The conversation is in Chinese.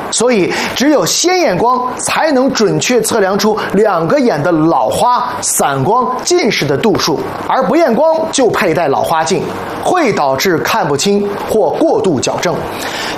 所以只有鲜眼光才能准确测量出两个眼的老花、散光、近视的度数，而不验光就佩戴老花镜，会导致看不清或过度矫正。